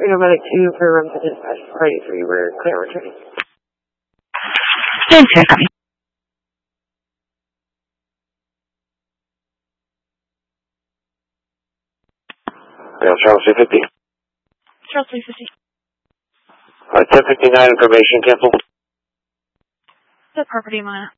Paramedic 2 for room to dispatch. Party 3, we're clear returning. Thanks, sir. Copy. Charles 350. Charles 350. 1059 information, cancel. The property mine.